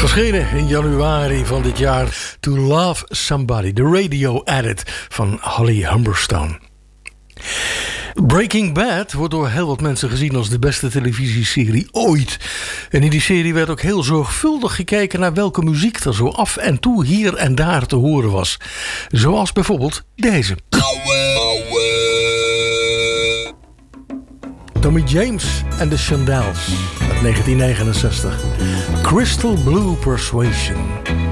Verschenen in januari van dit jaar To Love Somebody, de radio edit van Holly Humberstone. Breaking Bad wordt door heel wat mensen gezien als de beste televisieserie ooit. En in die serie werd ook heel zorgvuldig gekeken naar welke muziek er zo af en toe hier en daar te horen was. Zoals bijvoorbeeld deze. Tommy James en de Shondells uit 1969. Crystal Blue Persuasion.